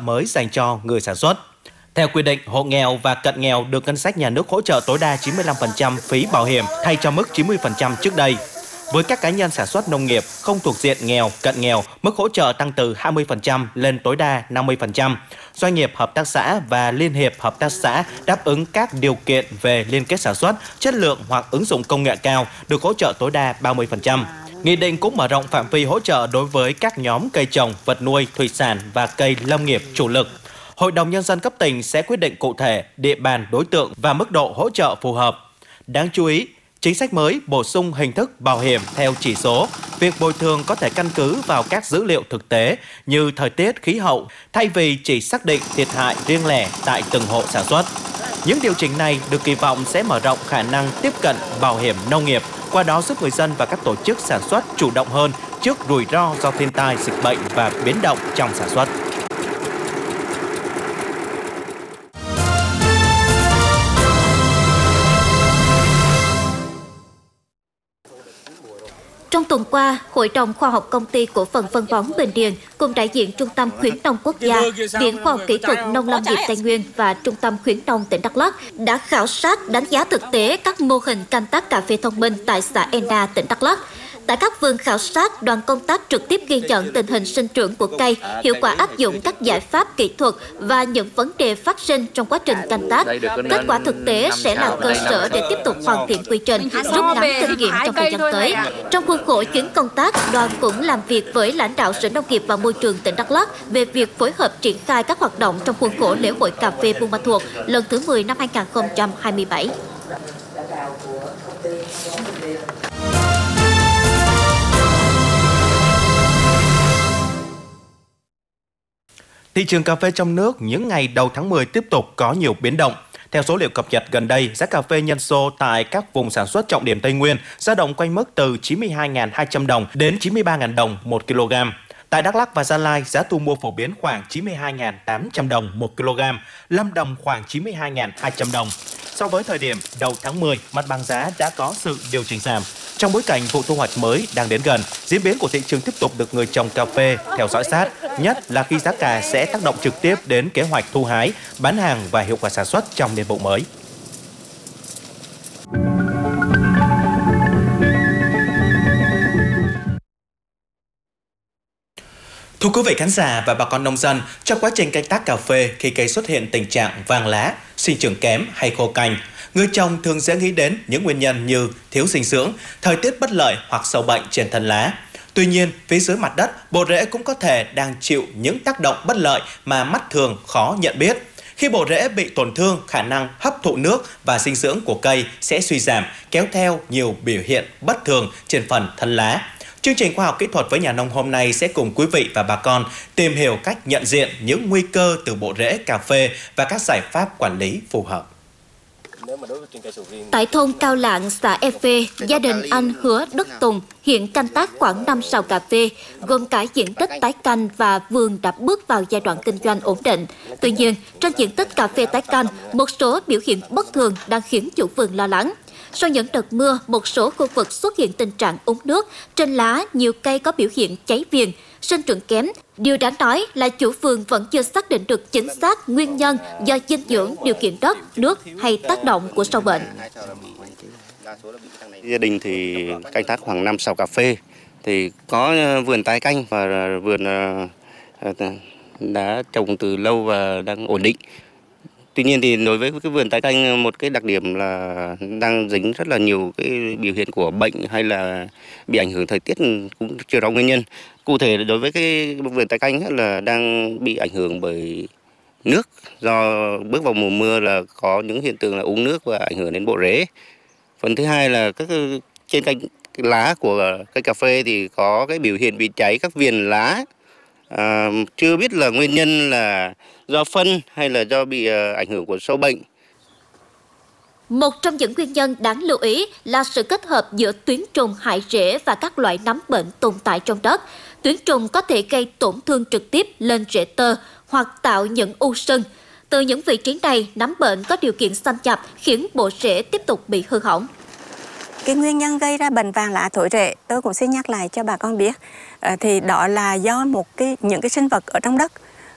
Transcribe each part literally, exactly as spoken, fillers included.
mới dành cho người sản xuất. Theo quy định, hộ nghèo và cận nghèo được ngân sách nhà nước hỗ trợ tối đa chín mươi lăm phần trăm phí bảo hiểm thay cho mức chín mươi phần trăm trước đây. Với các cá nhân sản xuất nông nghiệp không thuộc diện nghèo, cận nghèo, mức hỗ trợ tăng từ hai mươi phần trăm lên tối đa năm mươi phần trăm. Doanh nghiệp, hợp tác xã và liên hiệp hợp tác xã đáp ứng các điều kiện về liên kết sản xuất, chất lượng hoặc ứng dụng công nghệ cao được hỗ trợ tối đa ba mươi phần trăm. Nghị định cũng mở rộng phạm vi hỗ trợ đối với các nhóm cây trồng, vật nuôi, thủy sản và cây lâm nghiệp chủ lực. Hội đồng Nhân dân cấp tỉnh sẽ quyết định cụ thể địa bàn, đối tượng và mức độ hỗ trợ phù hợp. Đáng chú ý, chính sách mới bổ sung hình thức bảo hiểm theo chỉ số. Việc bồi thường có thể căn cứ vào các dữ liệu thực tế như thời tiết, khí hậu, thay vì chỉ xác định thiệt hại riêng lẻ tại từng hộ sản xuất. Những điều chỉnh này được kỳ vọng sẽ mở rộng khả năng tiếp cận bảo hiểm nông nghiệp, qua đó giúp người dân và các tổ chức sản xuất chủ động hơn trước rủi ro do thiên tai, dịch bệnh và biến động trong sản xuất. Trong tuần qua, Hội đồng Khoa học Công ty Cổ phần Phân bón Bình Điền cùng đại diện Trung tâm Khuyến nông Quốc gia, Viện Khoa học Kỹ thuật Nông lâm nghiệp Tây Nguyên và Trung tâm Khuyến nông tỉnh Đắk Lắk đã khảo sát đánh giá thực tế các mô hình canh tác cà phê thông minh tại xã Ena, tỉnh Đắk Lắk. Tại các vườn khảo sát, đoàn công tác trực tiếp ghi nhận tình hình sinh trưởng của cây, hiệu quả áp dụng các giải pháp kỹ thuật và những vấn đề phát sinh trong quá trình canh tác. Kết quả thực tế sẽ là cơ sở để tiếp tục hoàn thiện quy trình, rút ngắn kinh nghiệm trong thời gian tới. Trong khuôn khổ chuyến công tác, đoàn cũng làm việc với lãnh đạo Sở Nông nghiệp và Môi trường tỉnh Đắk Lắk về việc phối hợp triển khai các hoạt động trong khuôn khổ lễ hội cà phê Buôn Ma Thuột lần thứ mười năm hai nghìn không trăm hai mươi bảy. Thị trường cà phê trong nước những ngày đầu tháng mười tiếp tục có nhiều biến động. Theo số liệu cập nhật gần đây, giá cà phê nhân xô tại các vùng sản xuất trọng điểm Tây Nguyên dao động quanh mức từ chín mươi hai nghìn hai trăm đồng đến chín mươi ba nghìn đồng một kg. Tại Đắk Lắk và Gia Lai, giá thu mua phổ biến khoảng chín mươi hai nghìn tám trăm đồng một kg, Lâm Đồng khoảng chín mươi hai nghìn hai trăm đồng. So với thời điểm đầu tháng mười, mặt bằng giá đã có sự điều chỉnh giảm. Trong bối cảnh vụ thu hoạch mới đang đến gần, diễn biến của thị trường tiếp tục được người trồng cà phê theo dõi sát, nhất là khi giá cà sẽ tác động trực tiếp đến kế hoạch thu hái, bán hàng và hiệu quả sản xuất trong niên vụ mới. Thưa quý vị khán giả và bà con nông dân, trong quá trình canh tác cà phê, khi cây xuất hiện tình trạng vàng lá, sinh trưởng kém hay khô cành, người trồng thường dễ nghĩ đến những nguyên nhân như thiếu dinh dưỡng, thời tiết bất lợi hoặc sâu bệnh trên thân lá. Tuy nhiên, phía dưới mặt đất, bộ rễ cũng có thể đang chịu những tác động bất lợi mà mắt thường khó nhận biết. Khi bộ rễ bị tổn thương, khả năng hấp thụ nước và dinh dưỡng của cây sẽ suy giảm, kéo theo nhiều biểu hiện bất thường trên phần thân lá. Chương trình Khoa học Kỹ thuật với nhà nông hôm nay sẽ cùng quý vị và bà con tìm hiểu cách nhận diện những nguy cơ từ bộ rễ cà phê và các giải pháp quản lý phù hợp. Tại thôn Cao Lạng, xã E Phê, gia đình anh Hứa Đức Tùng hiện canh tác khoảng năm sào cà phê, gồm cả diện tích tái canh và vườn đã bước vào giai đoạn kinh doanh ổn định. Tuy nhiên, trên diện tích cà phê tái canh, một số biểu hiện bất thường đang khiến chủ vườn lo lắng. Sau những đợt mưa, một số khu vực xuất hiện tình trạng úng nước, trên lá nhiều cây có biểu hiện cháy viền, sinh trưởng kém. Điều đáng nói là chủ vườn vẫn chưa xác định được chính xác nguyên nhân do dinh dưỡng, điều kiện đất, nước hay tác động của sâu bệnh. Gia đình thì canh tác khoảng năm sào cà phê, thì có vườn tái canh và vườn đã trồng từ lâu và đang ổn định. Tuy nhiên thì đối với cái vườn tái canh, một cái đặc điểm là đang dính rất là nhiều cái biểu hiện của bệnh hay là bị ảnh hưởng thời tiết cũng chưa rõ nguyên nhân. Cụ thể đối với cái vườn tái canh là đang bị ảnh hưởng bởi nước, do bước vào mùa mưa là có những hiện tượng là úng nước và ảnh hưởng đến bộ rễ. Phần thứ hai là các trên cành lá của cây cà phê thì có cái biểu hiện bị cháy các viền lá. À, chưa biết là nguyên nhân là do phân hay là do bị uh, ảnh hưởng của sâu bệnh. Một trong những nguyên nhân đáng lưu ý là sự kết hợp giữa tuyến trùng hại rễ và các loại nấm bệnh tồn tại trong đất. Tuyến trùng có thể gây tổn thương trực tiếp lên rễ tơ hoặc tạo những u sưng. Từ những vị trí này, nấm bệnh có điều kiện xâm nhập khiến bộ rễ tiếp tục bị hư hỏng. Cái nguyên nhân gây ra bệnh vàng lá thối rễ, tôi cũng xin nhắc lại cho bà con biết, à, thì đó là do một cái những cái sinh vật ở trong đất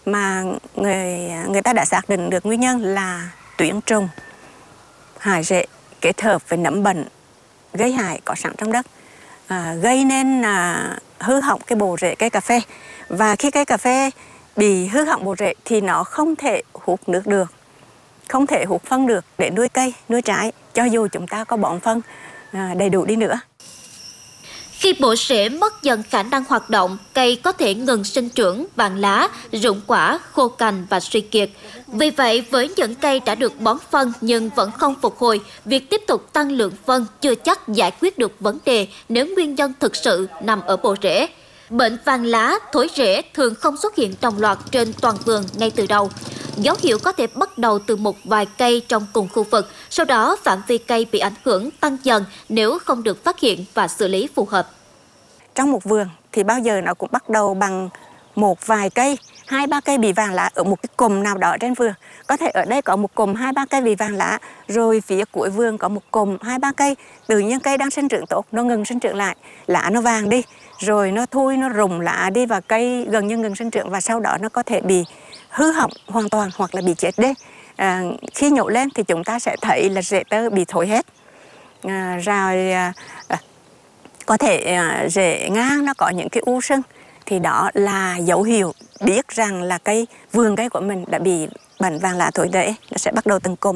mà người người ta đã xác định được nguyên nhân là tuyển trùng, hại rễ kết hợp với nấm bệnh gây hại có sẵn trong đất, à, gây nên à, hư hỏng cái bộ rễ cây cà phê. Và khi cây cà phê bị hư hỏng bộ rễ thì nó không thể hút nước được, không thể hút phân được để nuôi cây, nuôi trái, cho dù chúng ta có bón phân à, đầy đủ đi nữa. Khi bộ rễ mất dần khả năng hoạt động, cây có thể ngừng sinh trưởng, vàng lá, rụng quả, khô cành và suy kiệt. Vì vậy, với những cây đã được bón phân nhưng vẫn không phục hồi, việc tiếp tục tăng lượng phân chưa chắc giải quyết được vấn đề nếu nguyên nhân thực sự nằm ở bộ rễ. Bệnh vàng lá, thối rễ thường không xuất hiện đồng loạt trên toàn vườn ngay từ đầu. Dấu hiệu có thể bắt đầu từ một vài cây trong cùng khu vực, sau đó phạm vi cây bị ảnh hưởng tăng dần nếu không được phát hiện và xử lý phù hợp. Trong một vườn thì bao giờ nó cũng bắt đầu bằng một vài cây, hai ba cây bị vàng lá ở một cái cụm nào đó trên vườn. Có thể ở đây có một cụm hai ba cây bị vàng lá, rồi phía cuối vườn có một cụm hai ba cây, tự nhiên cây đang sinh trưởng tốt, nó ngừng sinh trưởng lại, lá nó vàng đi, rồi nó thui, nó rụng lá đi và cây gần như ngừng sinh trưởng, và sau đó nó có thể bị hư hỏng hoàn toàn hoặc là bị chết đi. À, khi nhổ lên thì chúng ta sẽ thấy là rễ tơ bị thối hết, à, rồi à, có thể à, rễ ngang nó có những cái u sưng, thì đó là dấu hiệu biết rằng là cây vườn cây của mình đã bị bệnh vàng lá thối rễ, nó sẽ bắt đầu từng cụm.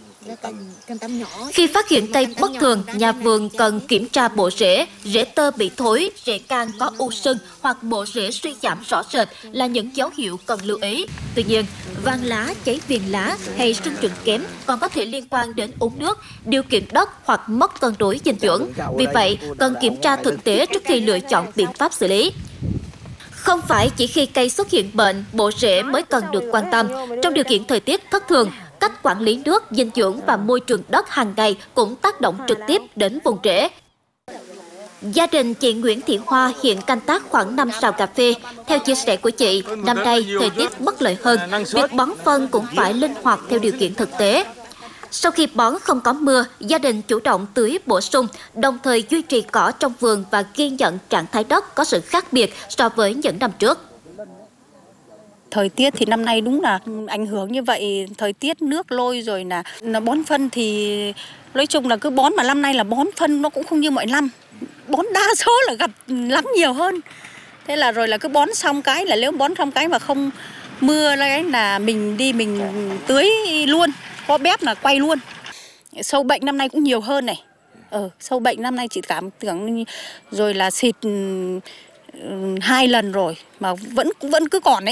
Khi phát hiện cây bất thường, nhà vườn cần kiểm tra bộ rễ, rễ tơ bị thối, rễ can có u sưng hoặc bộ rễ suy giảm rõ rệt là những dấu hiệu cần lưu ý. Tuy nhiên, vàng lá, cháy viền lá hay sinh trưởng kém còn có thể liên quan đến uống nước, điều kiện đất hoặc mất cân đối dinh dưỡng. Vì vậy, cần kiểm tra thực tế trước khi lựa chọn biện pháp xử lý. Không phải chỉ khi cây xuất hiện bệnh, bộ rễ mới cần được quan tâm. Trong điều kiện thời tiết thất thường, cách quản lý nước, dinh dưỡng và môi trường đất hàng ngày cũng tác động trực tiếp đến vùng rễ. Gia đình chị Nguyễn Thị Hoa hiện canh tác khoảng năm sào cà phê. Theo chia sẻ của chị, năm nay thời tiết bất lợi hơn, việc bón phân cũng phải linh hoạt theo điều kiện thực tế. Sau khi bón không có mưa, gia đình chủ động tưới bổ sung, đồng thời duy trì cỏ trong vườn và ghi nhận trạng thái đất có sự khác biệt so với những năm trước. Thời tiết thì năm nay đúng là ảnh hưởng như vậy, thời tiết nước lôi rồi là nó bón phân thì nói chung là cứ bón, mà năm nay là bón phân nó cũng không như mọi năm. Bón đa số là gặp lắng nhiều hơn. Thế là rồi là cứ bón xong cái là nếu bón xong cái mà không mưa là, là mình đi mình tưới luôn, có bếp là quay luôn. Sâu bệnh năm nay cũng nhiều hơn này. Ờ, sâu bệnh năm nay chị cảm tưởng rồi là xịt hai lần rồi mà vẫn vẫn cứ còn đấy.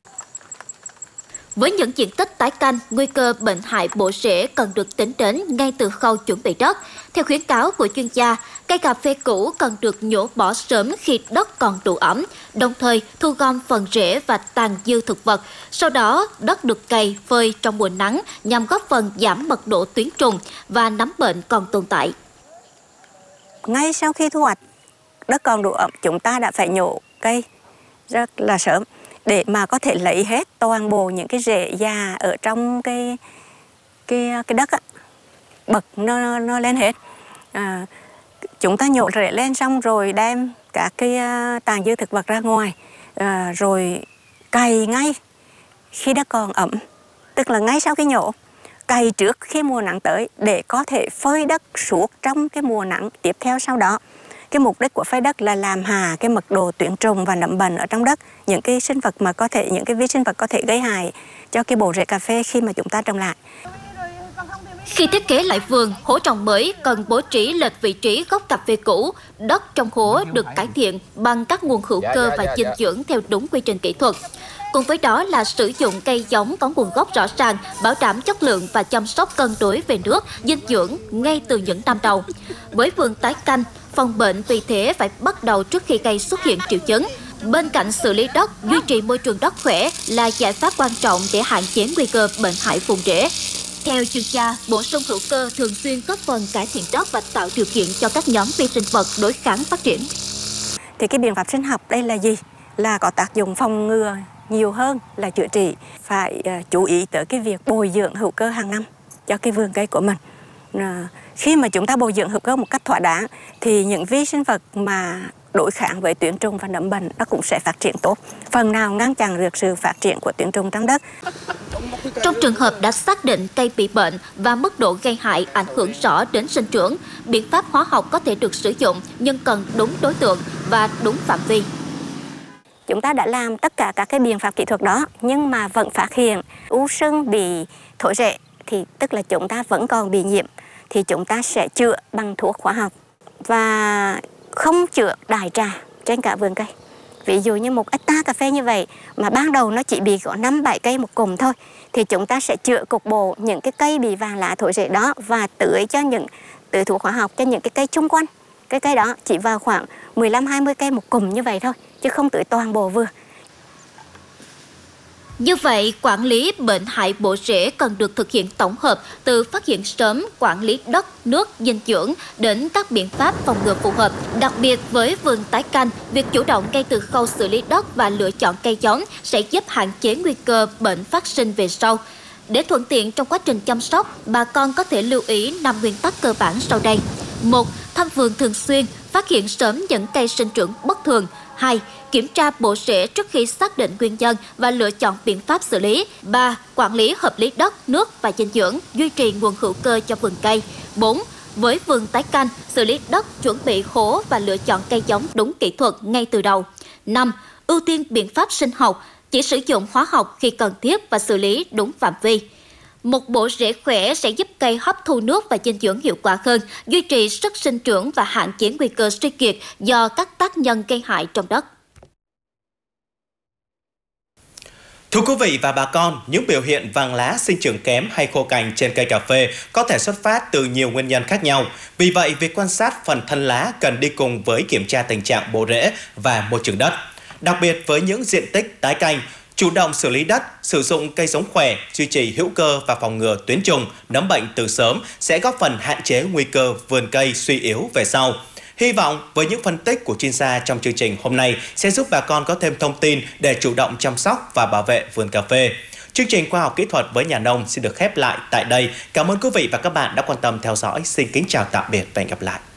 Với những diện tích tái canh, nguy cơ bệnh hại bộ rễ cần được tính đến ngay từ khâu chuẩn bị đất. Theo khuyến cáo của chuyên gia, cây cà phê cũ cần được nhổ bỏ sớm khi đất còn đủ ẩm, đồng thời thu gom phần rễ và tàn dư thực vật. Sau đó, đất được cày, phơi trong mùa nắng nhằm góp phần giảm mật độ tuyến trùng và nấm bệnh còn tồn tại. Ngay sau khi thu hoạch, đất còn đủ ẩm, chúng ta đã phải nhổ cây rất là sớm, để mà có thể lấy hết toàn bộ những cái rễ già ở trong cái cái cái đất á, bật nó nó lên hết. À, chúng ta nhổ rễ lên xong rồi đem các cái uh, tàn dư thực vật ra ngoài, à, rồi cày ngay khi đất còn ẩm, tức là ngay sau khi nhổ, cày trước khi mùa nắng tới để có thể phơi đất suốt trong cái mùa nắng tiếp theo sau đó. Cái mục đích của phơi đất là làm hạ cái mật độ tuyến trùng và nấm bệnh ở trong đất, những cái sinh vật mà có thể những cái vi sinh vật có thể gây hại cho cái bộ rễ cà phê khi mà chúng ta trồng lại. Khi thiết kế lại vườn, hố trồng mới cần bố trí lệch vị trí gốc cà phê cũ. Đất trong hố được cải thiện bằng các nguồn hữu cơ và dinh dưỡng theo đúng quy trình kỹ thuật. Cùng với đó là sử dụng cây giống có nguồn gốc rõ ràng, bảo đảm chất lượng và chăm sóc cân đối về nước, dinh dưỡng ngay từ những năm đầu. Với vườn tái canh, phòng bệnh vì thế phải bắt đầu trước khi cây xuất hiện triệu chứng. Bên cạnh xử lý đất, duy trì môi trường đất khỏe là giải pháp quan trọng để hạn chế nguy cơ bệnh hại vùng rễ. Theo chuyên gia, bổ sung hữu cơ thường xuyên góp phần cải thiện đất và tạo điều kiện cho các nhóm vi sinh vật đối kháng phát triển. Thì cái biện pháp sinh học đây là gì? Là có tác dụng phòng ngừa nhiều hơn là chữa trị. Phải uh, chú ý tới cái việc bồi dưỡng hữu cơ hàng năm cho cái vườn cây của mình. Uh, khi mà chúng ta bồi dưỡng hữu cơ một cách thỏa đáng thì những vi sinh vật mà đối kháng với tuyến trùng và nấm bệnh, nó cũng sẽ phát triển tốt, phần nào ngăn chặn được sự phát triển của tuyến trùng trong đất. Trong trường hợp đã xác định cây bị bệnh và mức độ gây hại ảnh hưởng rõ đến sinh trưởng, biện pháp hóa học có thể được sử dụng nhưng cần đúng đối tượng và đúng phạm vi. Chúng ta đã làm tất cả các cái biện pháp kỹ thuật đó nhưng mà vẫn phát hiện u sưng bị thối rễ, thì tức là chúng ta vẫn còn bị nhiễm, thì chúng ta sẽ chữa bằng thuốc hóa học và không chữa đại trà trên cả vườn cây. Ví dụ như một hectare cà phê như vậy mà ban đầu nó chỉ bị có năm bảy cây một cụm thôi, thì chúng ta sẽ chữa cục bộ những cái cây bị vàng lá thối rễ đó và tưới cho những tưới thuốc hóa học cho những cái cây chung quanh. Cái cây đó chỉ vào khoảng mười lăm hai mươi cây một cụm như vậy thôi, chứ không tưới toàn bộ vườn. Như vậy, quản lý bệnh hại bộ rễ cần được thực hiện tổng hợp từ phát hiện sớm, quản lý đất, nước, dinh dưỡng đến các biện pháp phòng ngừa phù hợp. Đặc biệt với vườn tái canh, việc chủ động ngay từ khâu xử lý đất và lựa chọn cây giống sẽ giúp hạn chế nguy cơ bệnh phát sinh về sau. Để thuận tiện trong quá trình chăm sóc, bà con có thể lưu ý năm nguyên tắc cơ bản sau đây. một. Thăm vườn thường xuyên, phát hiện sớm những cây sinh trưởng bất thường. hai. Kiểm tra bộ rễ trước khi xác định nguyên nhân và lựa chọn biện pháp xử lý. ba. Quản lý hợp lý đất, nước và dinh dưỡng, duy trì nguồn hữu cơ cho vườn cây. bốn. Với vườn tái canh, xử lý đất, chuẩn bị hố và lựa chọn cây giống đúng kỹ thuật ngay từ đầu. năm. Ưu tiên biện pháp sinh học, chỉ sử dụng hóa học khi cần thiết và xử lý đúng phạm vi. Một bộ rễ khỏe sẽ giúp cây hấp thu nước và dinh dưỡng hiệu quả hơn, duy trì sức sinh trưởng và hạn chế nguy cơ suy kiệt do các tác nhân gây hại trong đất. Thưa quý vị và bà con, những biểu hiện vàng lá, sinh trưởng kém hay khô cành trên cây cà phê có thể xuất phát từ nhiều nguyên nhân khác nhau. Vì vậy, việc quan sát phần thân lá cần đi cùng với kiểm tra tình trạng bộ rễ và môi trường đất. Đặc biệt với những diện tích tái canh, chủ động xử lý đất, sử dụng cây giống khỏe, duy trì hữu cơ và phòng ngừa tuyến trùng, nấm bệnh từ sớm sẽ góp phần hạn chế nguy cơ vườn cây suy yếu về sau. Hy vọng với những phân tích của chuyên gia trong chương trình hôm nay sẽ giúp bà con có thêm thông tin để chủ động chăm sóc và bảo vệ vườn cà phê. Chương trình Khoa học Kỹ thuật với nhà nông xin được khép lại tại đây. Cảm ơn quý vị và các bạn đã quan tâm theo dõi. Xin kính chào tạm biệt và hẹn gặp lại.